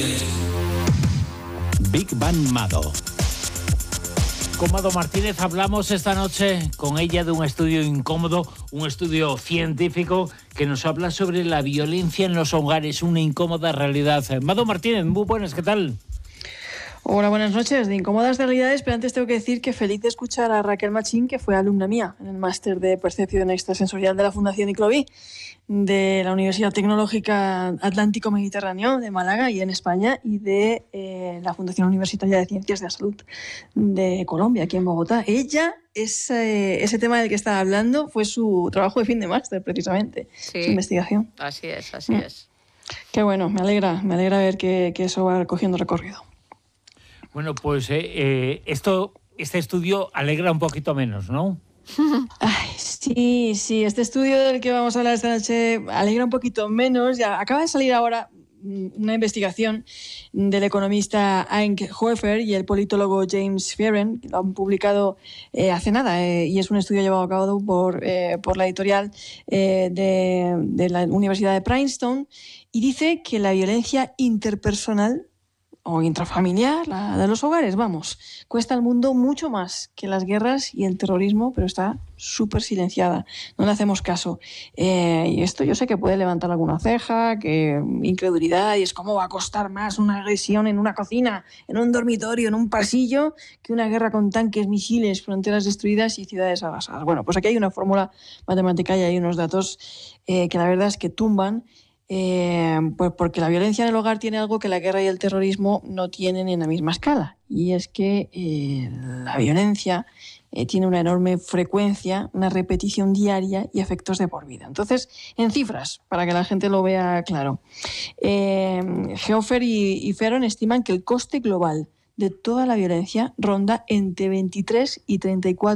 Big Bang Mado. Con Mado Martínez hablamos esta noche con ella de un estudio incómodo, un estudio científico que nos habla sobre la violencia en los hogares, una incómoda realidad. Mado Martínez, muy buenas, ¿qué tal? Hola, buenas noches. De incómodas realidades, pero antes tengo que decir que feliz de escuchar a Raquel Machín, que fue alumna mía en el máster de percepción extrasensorial de la Fundación Iclovi, de la Universidad Tecnológica Atlántico Mediterráneo de Málaga y en España, y de la Fundación Universitaria de Ciencias de la Salud de Colombia, aquí en Bogotá. Ella, ese tema del que estaba hablando, fue su trabajo de fin de máster, precisamente, sí, su investigación. Así es. Qué bueno, me alegra ver que eso va cogiendo recorrido. Bueno, pues este estudio alegra un poquito menos, ¿no? Ay, sí, este estudio del que vamos a hablar esta noche alegra un poquito menos. Ya acaba de salir ahora una investigación del economista Henk Hoefer y el politólogo James Fearon, que lo han publicado hace nada, y es un estudio llevado a cabo por la editorial de la Universidad de Princeton, y dice que la violencia interpersonal o intrafamiliar, la de los hogares, cuesta al mundo mucho más que las guerras y el terrorismo, pero está súper silenciada, no le hacemos caso. Y esto yo sé que puede levantar alguna ceja, que incredulidad, y es cómo va a costar más una agresión en una cocina, en un dormitorio, en un pasillo, que una guerra con tanques, misiles, fronteras destruidas y ciudades arrasadas. Bueno, pues aquí hay una fórmula matemática y hay unos datos que la verdad es que tumban. Pues porque la violencia en el hogar tiene algo que la guerra y el terrorismo no tienen en la misma escala, y es que la violencia tiene una enorme frecuencia, una repetición diaria y efectos de por vida. Entonces, en cifras, para que la gente lo vea claro, Hoefer y Fearon estiman que el coste global de toda la violencia ronda entre 23 y 34